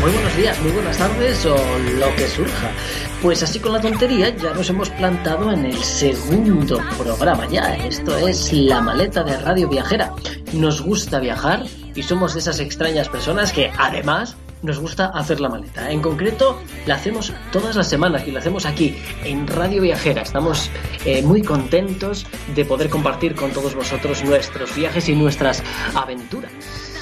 muy buenos días, muy buenas tardes o lo que surja. Pues así con la tontería ya nos hemos plantado en el segundo programa ya. Esto es La Maleta de Radio Viajera. Nos gusta viajar y somos de esas extrañas personas que además nos gusta hacer la maleta. En concreto, la hacemos todas las semanas y la hacemos aquí, en Radio Viajera. Estamos muy contentos de poder compartir con todos vosotros nuestros viajes y nuestras aventuras.